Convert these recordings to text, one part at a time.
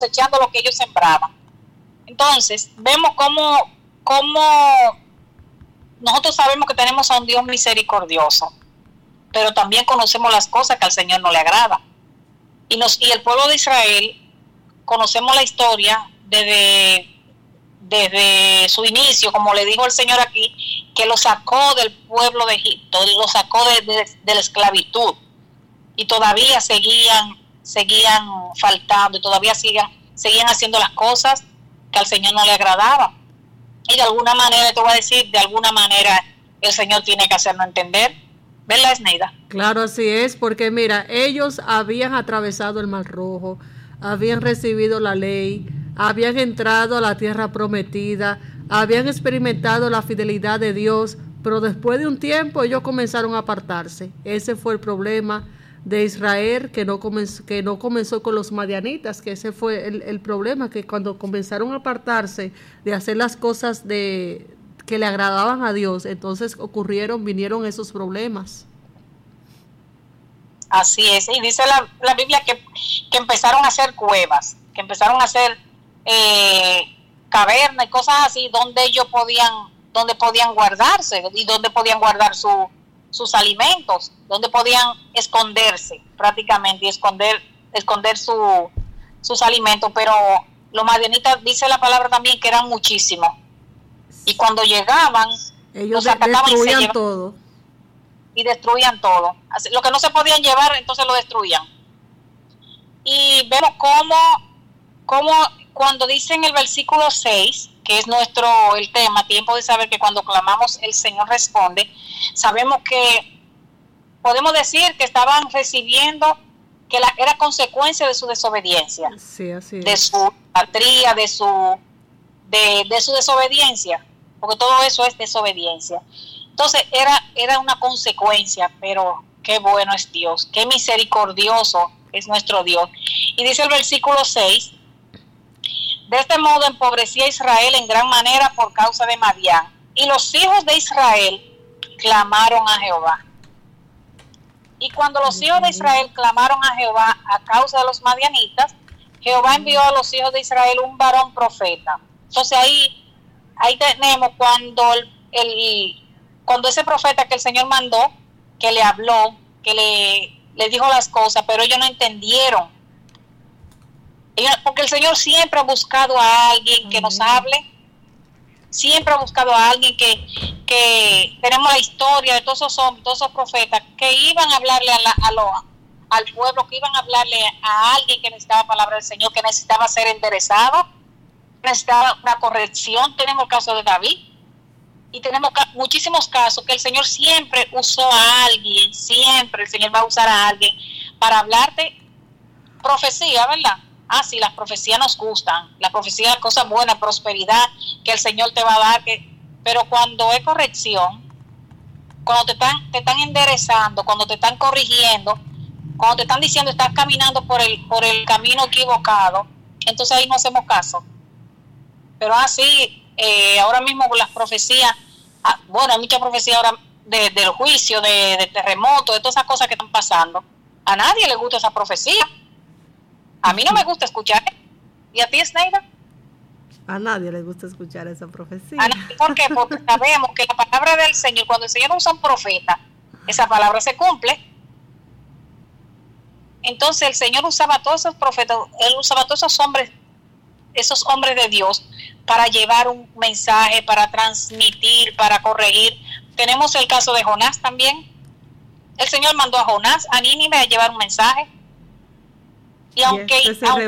cosechando lo que ellos sembraban. Entonces, vemos cómo nosotros sabemos que tenemos a un Dios misericordioso, pero también conocemos las cosas que al Señor no le agrada. Y el pueblo de Israel, conocemos la historia desde su inicio, como le dijo el Señor aquí, que lo sacó del pueblo de Egipto, lo sacó de la esclavitud, y todavía seguían faltando, y todavía seguían haciendo las cosas que al Señor no le agradaban. Y de alguna manera, te voy a decir, de alguna manera el Señor tiene que hacernos entender, ¿verdad, Esneida? Claro, así es, porque mira, ellos habían atravesado el Mar Rojo, habían recibido la ley, habían entrado a la tierra prometida, habían experimentado la fidelidad de Dios, pero después de un tiempo ellos comenzaron a apartarse. Ese fue el problema de Israel, que no comenzó con los madianitas, que ese fue el problema, que cuando comenzaron a apartarse de hacer las cosas que le agradaban a Dios, entonces vinieron esos problemas. Así es, y dice la Biblia que empezaron a hacer cuevas, que empezaron a hacer cavernas y cosas así, donde podían guardarse y donde podían guardar sus alimentos, donde podían esconderse prácticamente y esconder sus alimentos. Pero los madianitas, dice la palabra también, que eran muchísimos, y cuando llegaban ellos destruían todo y destruían todo. Lo que no se podían llevar, entonces lo destruían. Y vemos cómo cuando dice en el versículo 6, que es el tema, tiempo de saber que cuando clamamos el Señor responde, sabemos que podemos decir que estaban recibiendo, que era consecuencia de su desobediencia, sí, así es, de su patria, de su desobediencia, porque todo eso es desobediencia. Entonces era una consecuencia, pero qué bueno es Dios, qué misericordioso es nuestro Dios. Y dice el versículo 6, de este modo empobrecía Israel en gran manera por causa de Madián, y los hijos de Israel clamaron a Jehová. Y cuando los hijos de Israel clamaron a Jehová a causa de los madianitas, Jehová envió a los hijos de Israel un varón profeta. Entonces ahí tenemos cuando ese profeta que el Señor mandó, que le habló, que le dijo las cosas, pero ellos no entendieron. Porque el Señor siempre ha buscado a alguien que nos hable, siempre ha buscado a alguien que tenemos la historia de todos esos hombres, todos esos profetas, que iban a hablarle al pueblo, que iban a hablarle a alguien que necesitaba palabra del Señor, que necesitaba ser enderezado, necesitaba una corrección. Tenemos el caso de David, y tenemos muchísimos casos que el Señor siempre usó a alguien, siempre el Señor va a usar a alguien para hablarte profecía, ¿verdad? Ah, sí, las profecías nos gustan, la profecía, cosas buenas, prosperidad que el Señor te va a dar, pero cuando es corrección, cuando te están enderezando, cuando te están corrigiendo, cuando te están diciendo estás caminando por el camino equivocado, entonces ahí no hacemos caso. Pero así, ahora mismo con las profecías, hay muchas profecías ahora del juicio, de terremotos, de todas esas cosas que están pasando. A nadie le gusta esa profecía. A mí no me gusta escuchar. ¿Y a ti, Esneida? A nadie le gusta escuchar esa profecía. ¿Por qué? Porque sabemos que la palabra del Señor, cuando el Señor usa un profeta, esa palabra se cumple. Entonces el Señor usaba a todos esos profetas, Él usaba a todos esos hombres de Dios para llevar un mensaje, para transmitir, para corregir. Tenemos el caso de Jonás también. El Señor mandó a Jonás a Nínive a llevar un mensaje. Y aunque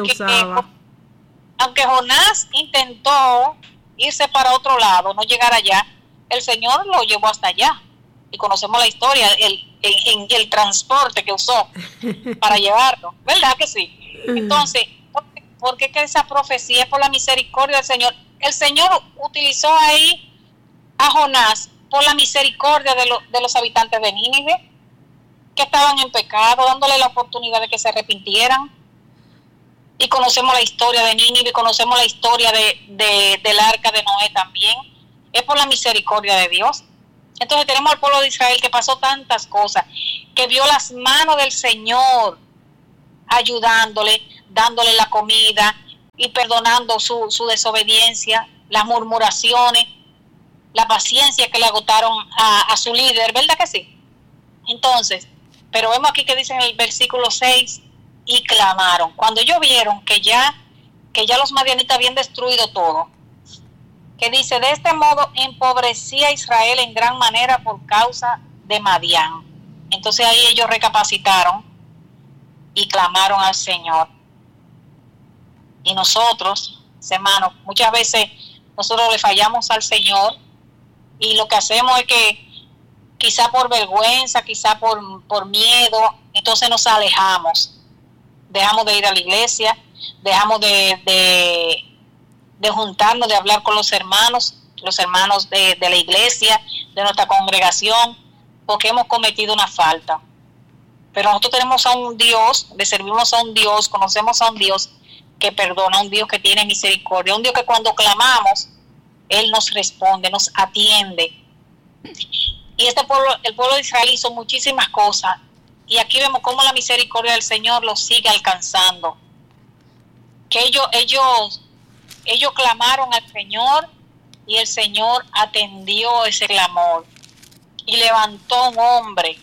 Jonás intentó irse para otro lado, no llegar allá, el Señor lo llevó hasta allá. Y conocemos la historia, el transporte que usó para llevarlo. ¿Verdad que sí? Entonces, ¿por qué que esa profecía es por la misericordia del Señor? El Señor utilizó ahí a Jonás por la misericordia de los habitantes de Nínive, que estaban en pecado, dándole la oportunidad de que se arrepintieran. Y conocemos la historia de Nínive, conocemos la historia del arca de Noé también. Es por la misericordia de Dios. Entonces tenemos al pueblo de Israel que pasó tantas cosas, que vio las manos del Señor ayudándole, dándole la comida, y perdonando su desobediencia, las murmuraciones, la paciencia que le agotaron a su líder, ¿verdad que sí? Entonces, pero vemos aquí que dice en el versículo 6, y clamaron. Cuando ellos vieron que ya los madianitas habían destruido todo, que dice, de este modo empobrecía a Israel en gran manera por causa de Madián. Entonces ahí ellos recapacitaron y clamaron al Señor. Y nosotros, hermanos, muchas veces nosotros le fallamos al Señor y lo que hacemos es que quizá por vergüenza, quizá por miedo, entonces nos alejamos, dejamos de ir a la iglesia, dejamos de juntarnos, de hablar con los hermanos de la iglesia, de nuestra congregación, porque hemos cometido una falta. Pero nosotros tenemos a un Dios, le servimos a un Dios, conocemos a un Dios que perdona, un Dios que tiene misericordia, un Dios que cuando clamamos, Él nos responde, nos atiende. Y el pueblo de Israel hizo muchísimas cosas, y aquí vemos cómo la misericordia del Señor los sigue alcanzando. Que ellos clamaron al Señor, y el Señor atendió ese clamor, y levantó un hombre,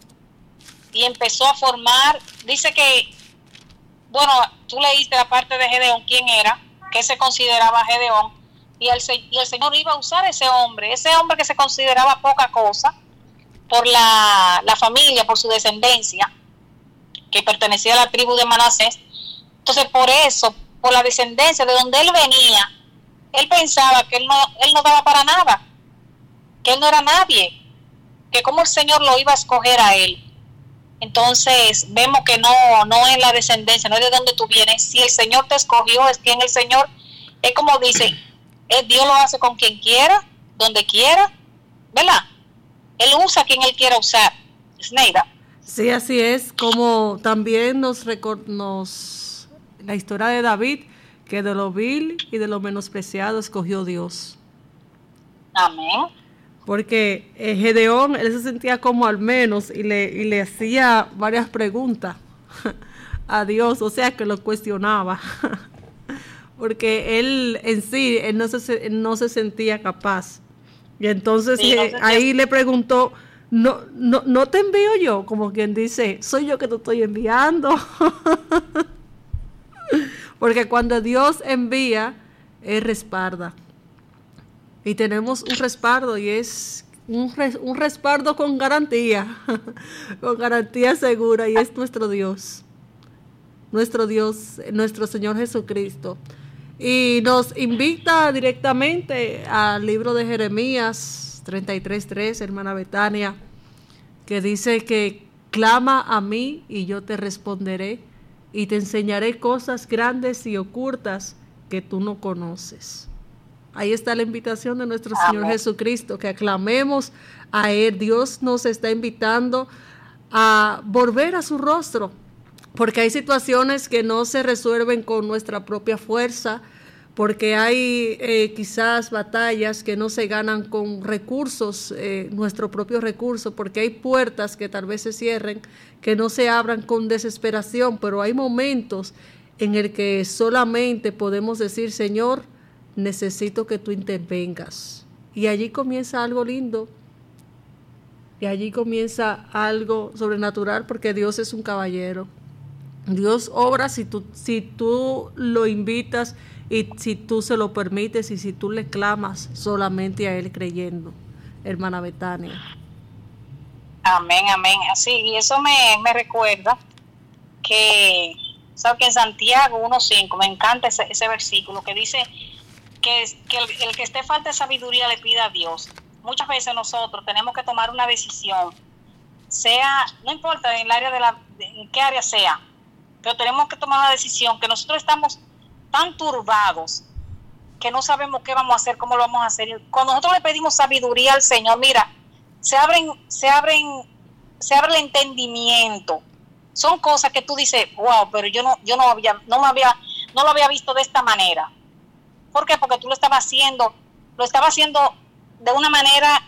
y empezó a formar, dice que, bueno, tú leíste la parte de Gedeón, quién era, que se consideraba Gedeón, y el Señor iba a usar ese hombre que se consideraba poca cosa, por la familia, por su descendencia, que pertenecía a la tribu de Manasés. Entonces, por eso, por la descendencia de donde él venía, él pensaba que él no daba para nada, que él no era nadie, que como el Señor lo iba a escoger a él. Entonces vemos que no es la descendencia, no es de donde tú vienes. Si el Señor te escogió, es quien el Señor, es como dice, Dios lo hace con quien quiera, donde quiera, ¿verdad? Él usa a quien Él quiera usar. Sneida. Sí, así es, como también la historia de David, que de lo vil y de lo menospreciado escogió Dios. Amén. Porque Gedeón, él se sentía como al menos y le hacía varias preguntas a Dios, o sea que lo cuestionaba. Porque él en sí, él no se sentía capaz. Y entonces sí, ahí le preguntó, no te envío yo, como quien dice, soy yo que te estoy enviando. Porque cuando Dios envía, Él respalda. Y tenemos un respaldo, y es un respaldo con garantía, con garantía segura, y es nuestro Dios, nuestro Señor Jesucristo. Y nos invita directamente al libro de Jeremías 33:3, hermana Betania, que dice que clama a mí y yo te responderé y te enseñaré cosas grandes y ocultas que tú no conoces. Ahí está la invitación de nuestro Señor Jesucristo, que aclamemos a Él. Dios nos está invitando a volver a su rostro, porque hay situaciones que no se resuelven con nuestra propia fuerza, porque hay quizás batallas que no se ganan con recursos, nuestro propio recurso, porque hay puertas que tal vez se cierren, que no se abran con desesperación, pero hay momentos en el que solamente podemos decir, Señor, necesito que tú intervengas. Y allí comienza algo lindo, y allí comienza algo sobrenatural, porque Dios es un caballero. Dios obra si tú lo invitas y si tú se lo permites y si tú le clamas solamente a Él creyendo, hermana Betania. Amén, amén. Así, y eso me recuerda que, ¿sabes? Que en Santiago 1:5, me encanta ese versículo que dice que el que esté falta de sabiduría le pida a Dios. Muchas veces nosotros tenemos que tomar una decisión, sea, no importa en el área en qué área sea, pero tenemos que tomar una decisión, que nosotros estamos tan turbados que no sabemos qué vamos a hacer, cómo lo vamos a hacer. Cuando nosotros le pedimos sabiduría al Señor, mira, se abre el entendimiento. Son cosas que tú dices, wow, pero yo no lo había visto de esta manera. ¿Por qué? Porque tú lo estabas haciendo de una manera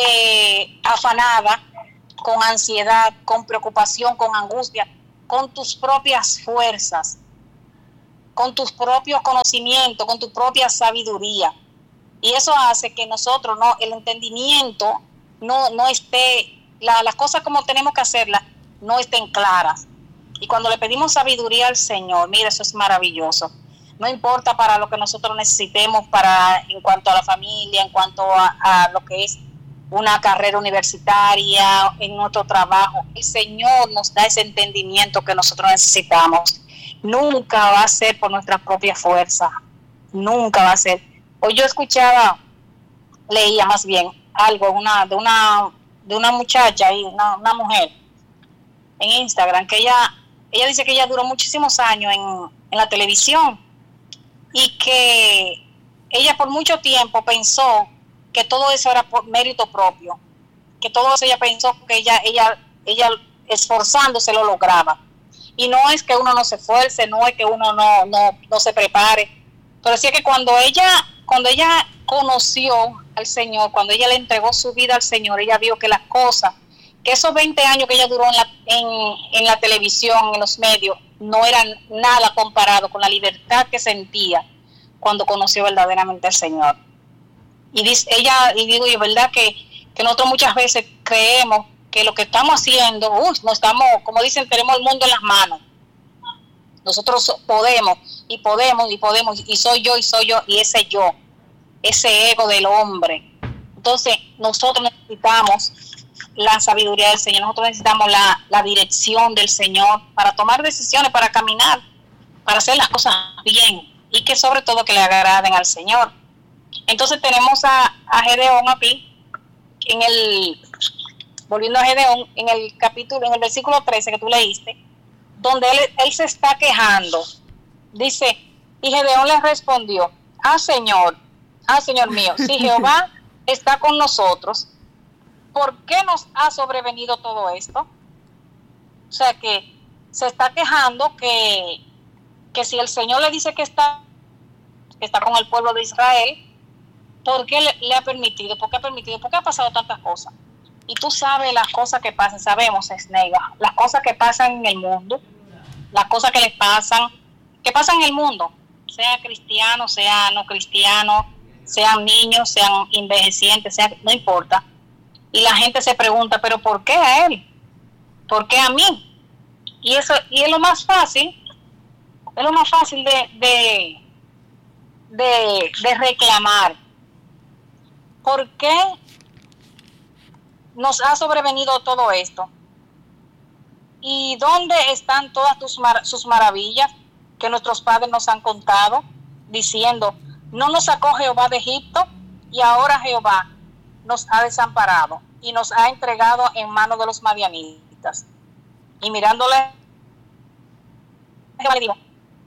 afanada, con ansiedad, con preocupación, con angustia, con tus propias fuerzas. con tus propios conocimientos, con tu propia sabiduría. Y eso hace que nosotros, no, el entendimiento no esté, las cosas como tenemos que hacerlas, no estén claras. Y cuando le pedimos sabiduría al Señor, mira, eso es maravilloso. No importa para lo que nosotros necesitemos en cuanto a la familia, en cuanto a lo que es una carrera universitaria, en nuestro trabajo, el Señor nos da ese entendimiento que nosotros necesitamos. Nunca va a ser por nuestra propia fuerza, nunca va a ser. Hoy yo leía más bien algo de una muchacha y una mujer en Instagram, que ella dice que ella duró muchísimos años en la televisión y que ella por mucho tiempo pensó que todo eso era por mérito propio, que todo eso ella pensó que ella esforzándose lo lograba. Y no es que uno no se esfuerce, no es que uno no se prepare, pero sí es que cuando ella conoció al Señor, cuando ella le entregó su vida al Señor, ella vio que las cosas, que esos 20 años que ella duró en la televisión, en los medios, no eran nada comparado con la libertad que sentía cuando conoció verdaderamente al Señor. Y digo yo, ¿verdad? Que nosotros muchas veces creemos que lo que estamos haciendo, no estamos, como dicen, tenemos el mundo en las manos. Nosotros podemos, y soy yo, y ese ego del hombre. Entonces, nosotros necesitamos la sabiduría del Señor, nosotros necesitamos la dirección del Señor para tomar decisiones, para caminar, para hacer las cosas bien, y que sobre todo que le agraden al Señor. Entonces tenemos a Gedeón aquí, volviendo a Gedeón, en el versículo 13 que tú leíste, donde él se está quejando. Dice, y Gedeón le respondió, Señor mío, si Jehová está con nosotros, ¿por qué nos ha sobrevenido todo esto? O sea que se está quejando que si el Señor le dice que está con el pueblo de Israel, ¿por qué le ha permitido? ¿Por qué ha permitido? ¿Por qué ha pasado tantas cosas? Y tú sabes las cosas que pasan, sabemos, Sneiga, las cosas que pasan en el mundo, las cosas que pasan en el mundo, sea cristiano, sea no cristiano, sean niños, sean envejecientes, no importa. Y la gente se pregunta, ¿pero por qué a él? ¿Por qué a mí? Y es lo más fácil, de reclamar. ¿Por qué nos ha sobrevenido todo esto? ¿Y dónde están todas sus maravillas que nuestros padres nos han contado, diciendo, no nos sacó Jehová de Egipto, y ahora Jehová nos ha desamparado y nos ha entregado en manos de los madianitas? Y mirándole, Jehová le dijo,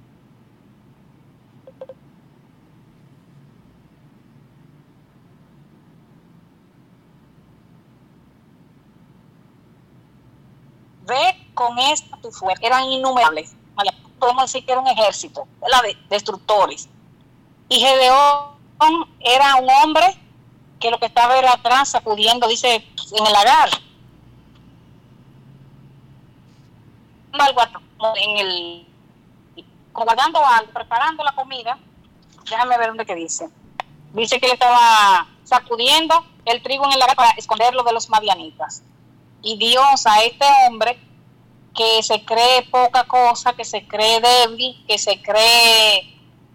ve con esta tu fuerza. Eran innumerables. Podemos decir que era un ejército, ¿verdad? De destructores. Y Gedeón era un hombre que lo que estaba era atrás sacudiendo, dice, en el lagar. Como guardando algo, preparando la comida. Déjame ver dónde que dice. Dice que él estaba sacudiendo el trigo en el lagar para esconderlo de los madianitas. Y Dios a este hombre que se cree poca cosa, que se cree débil, que se cree,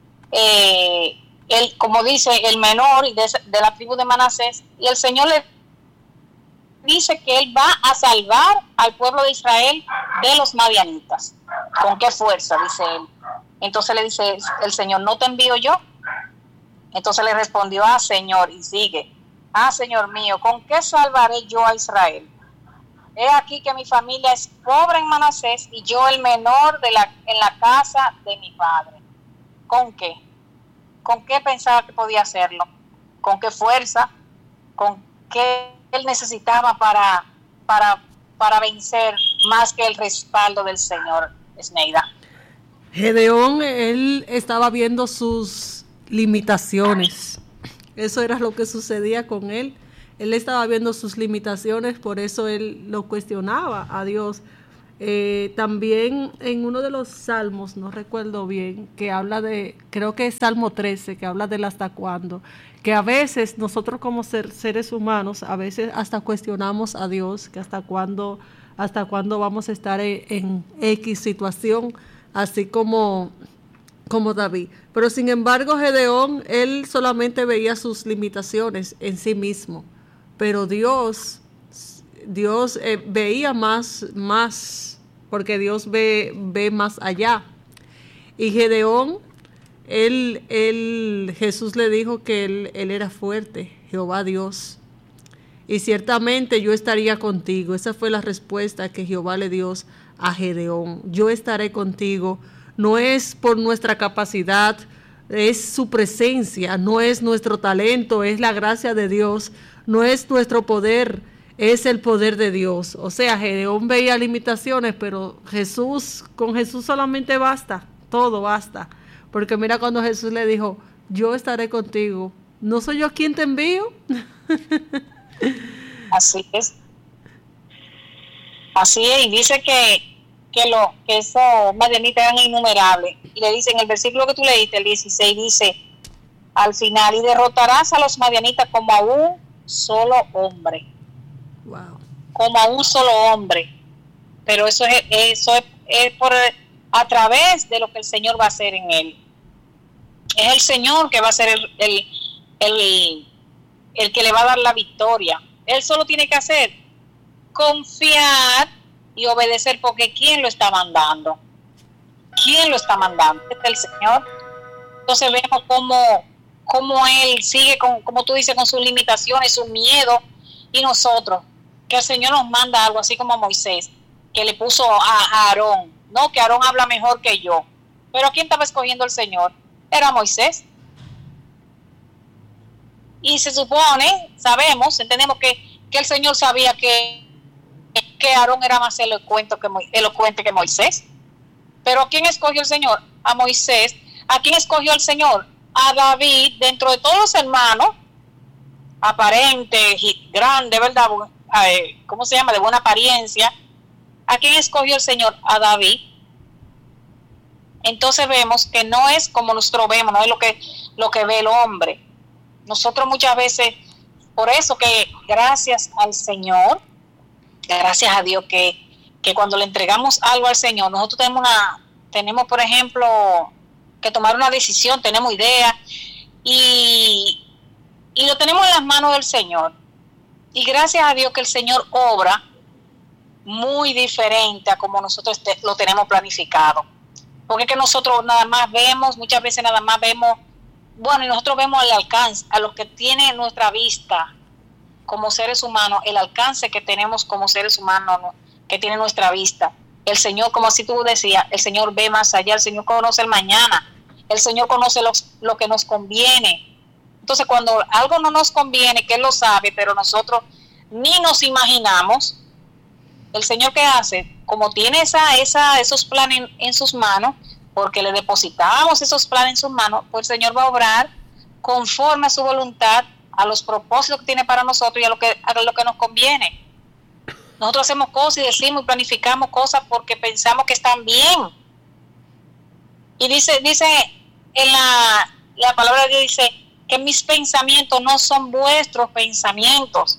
como dice, el menor de la tribu de Manasés, y el Señor le dice que él va a salvar al pueblo de Israel de los madianitas. ¿Con qué fuerza? Dice él. Entonces le dice el Señor, ¿no te envío yo? Entonces le respondió, Señor, y sigue, Señor mío, ¿con qué salvaré yo a Israel? He aquí que mi familia es pobre en Manasés y yo el menor en la casa de mi padre. ¿Con qué? ¿Con qué pensaba que podía hacerlo? ¿Con qué fuerza? ¿Con qué él necesitaba para vencer más que el respaldo del Señor, Esneida? Gedeón, él estaba viendo sus limitaciones. Eso era lo que sucedía con él. Él estaba viendo sus limitaciones, por eso él lo cuestionaba a Dios. También en uno de los salmos, no recuerdo bien, que habla de, creo que es Salmo 13, que habla del hasta cuándo, que a veces nosotros como seres humanos, a veces hasta cuestionamos a Dios, que hasta cuándo vamos a estar en X situación, así como David. Pero sin embargo, Gedeón, él solamente veía sus limitaciones en sí mismo, pero Dios veía más, porque Dios ve más allá. Y Gedeón, Jesús le dijo que él era fuerte, Jehová Dios. Y ciertamente yo estaría contigo. Esa fue la respuesta que Jehová le dio a Gedeón. Yo estaré contigo. No es por nuestra capacidad, es su presencia, no es nuestro talento, es la gracia de Dios, no es nuestro poder, es el poder de Dios. O sea, Gedeón veía limitaciones, pero con Jesús solamente basta, todo basta. Porque mira cuando Jesús le dijo, yo estaré contigo, ¿no soy yo quien te envío? Así es. Así es, y dice que esos madianitas eran innumerables. Y le dice en el versículo que tú leíste, el 16, dice, al final, y derrotarás a los madianitas como a un solo hombre. Wow. Como a un solo hombre. Pero eso es a través de lo que el Señor va a hacer en él. Es el Señor que va a ser el que le va a dar la victoria. Él solo tiene que hacer confiar y obedecer, porque ¿quién lo está mandando? ¿Quién lo está mandando? Es el Señor. Entonces vemos cómo Él sigue, como tú dices, con sus limitaciones, su miedo, y nosotros, que el Señor nos manda algo, así como Moisés, que le puso a Aarón, no, que Aarón habla mejor que yo. Pero ¿quién estaba escogiendo el Señor? Era Moisés. Y se supone, entendemos que el Señor sabía que Aarón era más elocuente que Moisés. Pero ¿a quién escogió el Señor? A Moisés. ¿A quién escogió el Señor? A David, dentro de todos los hermanos, aparente, grande, ¿verdad? ¿Cómo se llama? De buena apariencia. ¿A quién escogió el Señor? A David. Entonces vemos que no es como nosotros vemos, no es lo que ve el hombre. Nosotros muchas veces, por eso que gracias al Señor, gracias a Dios que cuando le entregamos algo al Señor, nosotros tenemos por ejemplo, que tomar una decisión, tenemos ideas y lo tenemos en las manos del Señor. Y gracias a Dios que el Señor obra muy diferente a como nosotros lo tenemos planificado. Porque es que nosotros muchas veces nada más vemos, y nosotros vemos el alcance, a lo que tiene nuestra vista como seres humanos, el alcance que tenemos como seres humanos, ¿no?, que tiene nuestra vista. El Señor, como así tú decías, el Señor ve más allá, el Señor conoce el mañana, el Señor conoce lo que nos conviene. Entonces, cuando algo no nos conviene, que Él lo sabe, pero nosotros ni nos imaginamos, el Señor, ¿qué hace? Como tiene esos planes en sus manos, porque le depositamos esos planes en sus manos, pues el Señor va a obrar conforme a su voluntad, a los propósitos que tiene para nosotros y a lo que nos conviene. Nosotros hacemos cosas y decimos y planificamos cosas porque pensamos que están bien. Y dice en la palabra de Dios, dice que mis pensamientos no son vuestros pensamientos.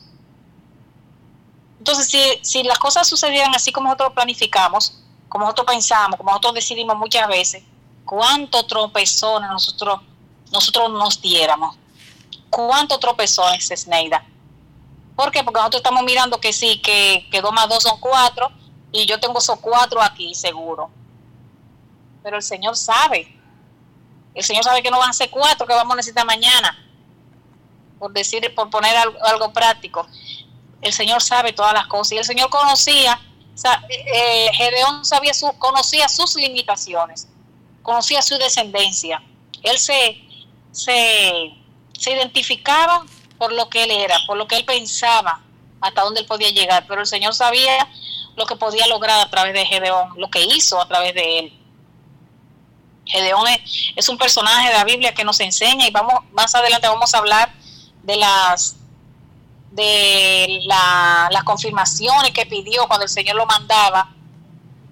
Entonces, si las cosas sucedieran así como nosotros planificamos, como nosotros pensamos, como nosotros decidimos muchas veces, ¿cuántos tropezones nosotros nos diéramos? ¿Cuántos tropezones, Esneida? ¿Por qué? Porque nosotros estamos mirando que sí, que 2 más 2 son 4, y yo tengo esos 4 aquí, seguro. Pero el Señor sabe. El Señor sabe que no van a ser 4 que vamos a necesitar mañana. Por poner algo práctico. El Señor sabe todas las cosas. Y el Señor conocía, Gedeón conocía sus limitaciones, conocía su descendencia. Él se identificaba por lo que él era, por lo que él pensaba, hasta dónde él podía llegar. Pero el Señor sabía lo que podía lograr a través de Gedeón, lo que hizo a través de él. Gedeón es un personaje de la Biblia que nos enseña, y más adelante vamos a hablar de las confirmaciones que pidió cuando el Señor lo mandaba,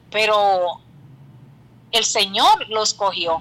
pero el Señor lo escogió.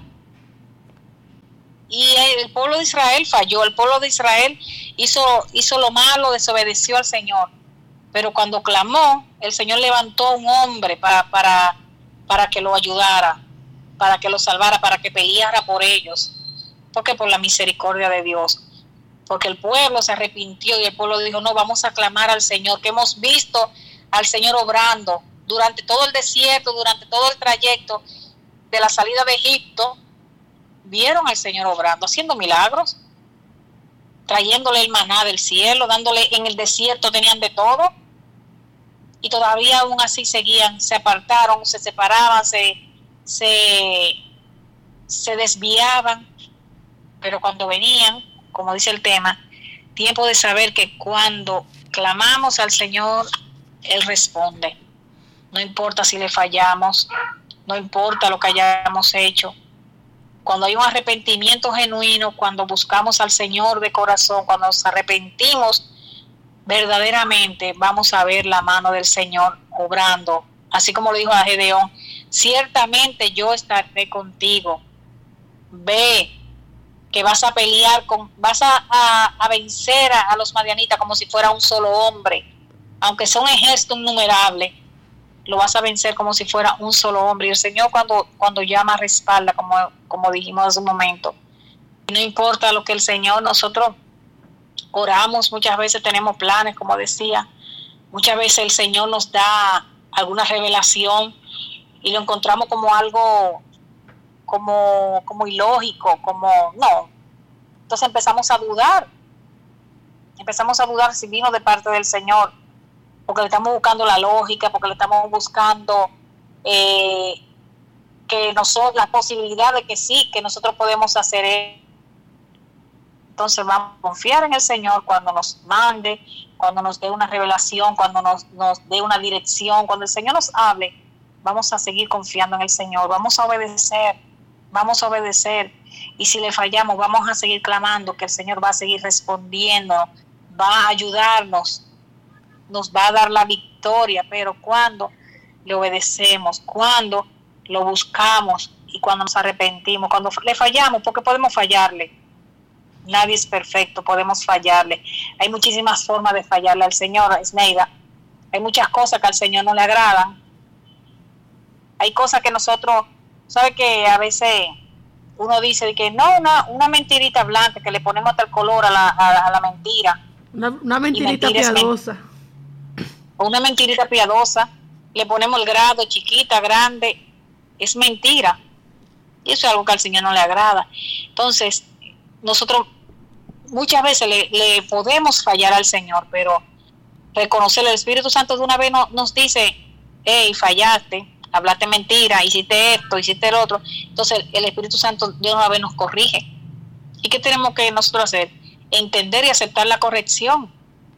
Y el pueblo de Israel falló, el pueblo de Israel hizo lo malo, desobedeció al Señor. Pero cuando clamó, el Señor levantó un hombre para que lo ayudara, para que lo salvara, para que peleara por ellos. Porque por la misericordia de Dios. Porque el pueblo se arrepintió y el pueblo dijo, no, vamos a clamar al Señor, que hemos visto al Señor obrando durante todo el desierto, durante todo el trayecto de la salida de Egipto. Vieron al Señor obrando, haciendo milagros, trayéndole el maná del cielo, dándole en el desierto, tenían de todo, y todavía aún así seguían, se apartaron, se separaban, se desviaban, pero cuando venían, como dice el tema, tiempo de saber que cuando clamamos al Señor, Él responde. No importa si le fallamos, no importa lo que hayamos hecho. Cuando hay un arrepentimiento genuino, cuando buscamos al Señor de corazón, cuando nos arrepentimos verdaderamente, vamos a ver la mano del Señor obrando. Así como le dijo a Gedeón, ciertamente yo estaré contigo. Ve que vas a pelear, vas a vencer a los madianitas como si fuera un solo hombre. Aunque sea un ejército innumerable, lo vas a vencer como si fuera un solo hombre. Y el Señor cuando llama respalda, como dijimos hace un momento. No importa lo que el Señor, nosotros oramos, muchas veces tenemos planes, como decía. Muchas veces el Señor nos da alguna revelación y lo encontramos como algo como ilógico, no. Entonces empezamos a dudar si vino de parte del Señor, porque le estamos buscando la lógica, porque le estamos buscando que la posibilidad de que sí, que nosotros podemos hacer. Entonces vamos a confiar en el Señor cuando nos mande, cuando nos dé una revelación, cuando nos dé una dirección, cuando el Señor nos hable, vamos a seguir confiando en el Señor, vamos a obedecer, y si le fallamos vamos a seguir clamando, que el Señor va a seguir respondiendo, va a ayudarnos, nos va a dar la victoria, pero cuando le obedecemos, cuando lo buscamos y cuando nos arrepentimos, cuando le fallamos, porque podemos fallarle. Nadie es perfecto, podemos fallarle. Hay muchísimas formas de fallarle al Señor, Esneida. Hay muchas cosas que al Señor no le agradan. Hay cosas que nosotros, ¿sabe que a veces uno dice que no, una mentirita blanca, que le ponemos hasta el color a la mentira? Una mentirita piadosa. O una mentirita piadosa, le ponemos el grado, chiquita, grande, es mentira. Y eso es algo que al Señor no le agrada. Entonces, nosotros muchas veces le podemos fallar al Señor, pero reconocer, el Espíritu Santo de una vez nos dice, hey, fallaste, hablaste mentira, hiciste esto, hiciste el otro. Entonces el Espíritu Santo de una vez nos corrige. ¿Y qué tenemos que nosotros hacer? Entender y aceptar la corrección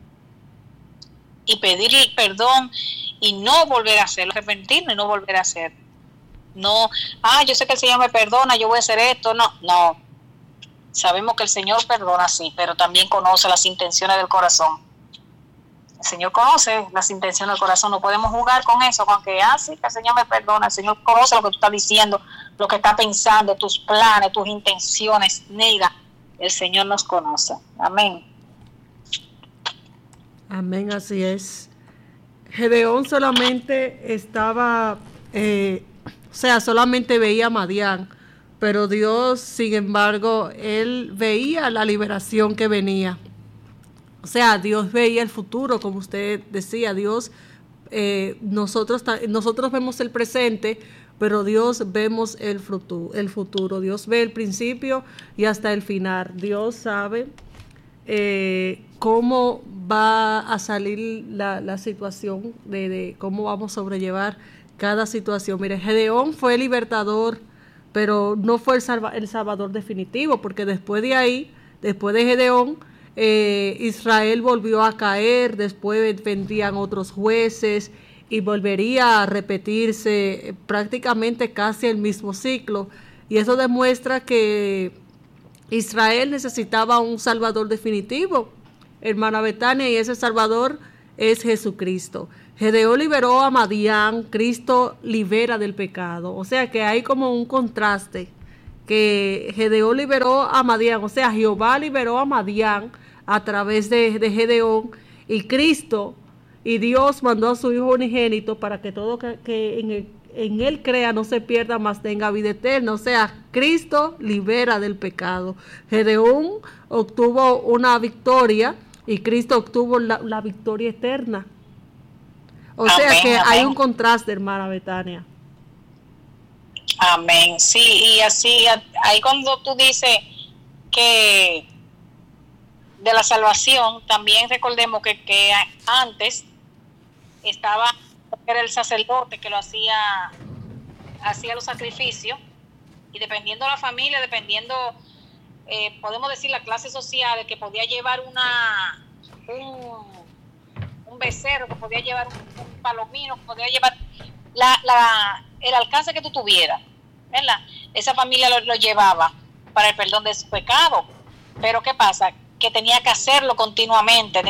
y pedir perdón y no volver a hacerlo, arrepentirnos y no volver a hacer. No, yo sé que el Señor me perdona, yo voy a hacer esto. No. Sabemos que el Señor perdona, sí, pero también conoce las intenciones del corazón. El Señor conoce las intenciones del corazón, no podemos jugar con eso, con que sí, que el Señor me perdona. El Señor conoce lo que tú estás diciendo, lo que estás pensando, tus planes, tus intenciones. Neida, el Señor nos conoce. Amén. Amén, así es. Gedeón solamente solamente veía a Madián, pero Dios, sin embargo, él veía la liberación que venía. O sea, Dios veía el futuro, como usted decía. Dios, nosotros vemos el presente, pero Dios vemos el futuro. Dios ve el principio y hasta el final. Dios sabe cómo va a salir la situación, de cómo vamos a sobrellevar cada situación. Mire, Gedeón fue el libertador, pero no fue el salvador definitivo, porque después de Gedeón, Israel volvió a caer, después vendrían otros jueces y volvería a repetirse prácticamente casi el mismo ciclo, y eso demuestra que Israel necesitaba un salvador definitivo, hermana Betania, y ese salvador es Jesucristo. Gedeón liberó a Madián, Cristo libera del pecado. O sea que hay como un contraste, que Gedeón liberó a Madián, o sea, Jehová liberó a Madián a través de Gedeón, y Cristo y Dios mandó a su Hijo unigénito para que todo que en él crea no se pierda, mas tenga vida eterna. O sea, Cristo libera del pecado. Gedeón obtuvo una victoria y Cristo obtuvo la victoria eterna. O amén, sea que amén. Hay un contraste, hermana Betania. Amén. Sí, y así, ahí cuando tú dices que de la salvación, también recordemos que antes era el sacerdote que hacía los sacrificios, y dependiendo de la familia, dependiendo, podemos decir, la clase social, que podía llevar un becerro, que podía llevar un palomino, que podía llevar el alcance que tú tuvieras, ¿verdad? Esa familia lo llevaba para el perdón de su pecado. Pero ¿qué pasa? Que tenía que hacerlo continuamente.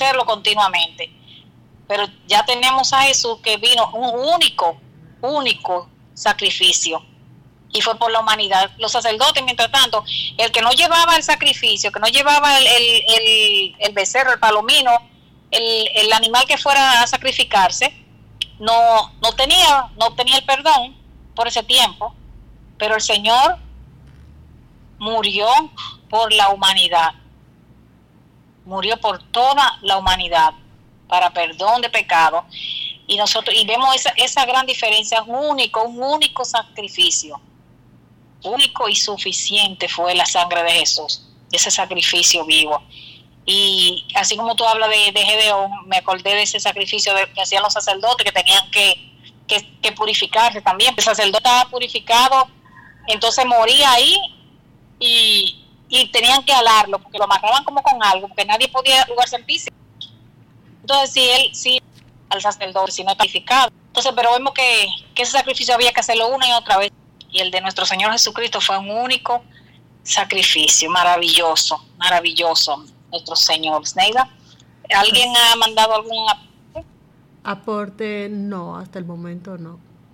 Pero ya tenemos a Jesús, que vino un único sacrificio, y fue por la humanidad. Los sacerdotes, mientras tanto, el que no llevaba el sacrificio, que no llevaba el becerro, el palomino, el animal que fuera a sacrificarse, no tenía el perdón por ese tiempo. Pero el Señor murió por la humanidad, murió por toda la humanidad para perdón de pecado, y vemos esa gran diferencia. Un único sacrificio, único y suficiente fue la sangre de Jesús, ese sacrificio vivo. Y así como tú hablas de Gedeón, me acordé de ese sacrificio que hacían los sacerdotes, que tenían que purificarse también. El sacerdote estaba purificado, entonces moría ahí, y tenían que alarlo, porque lo amarraban como con algo, porque nadie podía lugar sentirse. Entonces, si al sacerdote, si no está purificado. Entonces, pero vemos que ese sacrificio había que hacerlo una y otra vez, y el de nuestro Señor Jesucristo fue un único sacrificio. Maravilloso nuestro Señor. Neida, ¿alguien ha mandado algún aporte? No, hasta el momento no.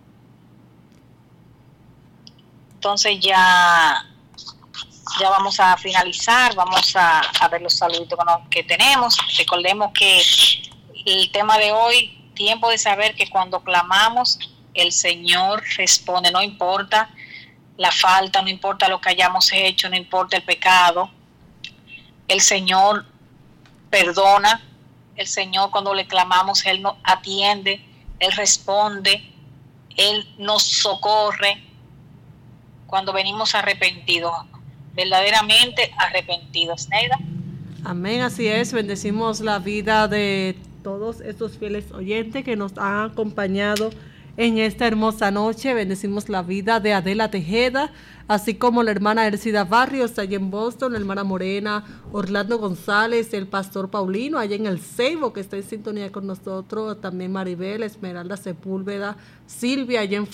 Entonces ya vamos a finalizar, vamos a ver los saluditos que tenemos. Recordemos que el tema de hoy, tiempo de saber que cuando clamamos, el Señor responde. No importa la falta, no importa lo que hayamos hecho, no importa el pecado, el Señor perdona. El Señor, cuando le clamamos, Él nos atiende, Él responde, Él nos socorre cuando venimos arrepentidos, verdaderamente arrepentidos. Neida. Amén, así es. Bendecimos la vida de todos estos fieles oyentes que nos han acompañado en esta hermosa noche. Bendecimos la vida de Adela Tejeda, así como la hermana Ercida Barrios allá en Boston, la hermana Morena, Orlando González, el pastor Paulino allá en el Ceibo, que está en sintonía con nosotros, también Maribel, Esmeralda Sepúlveda, Silvia allá en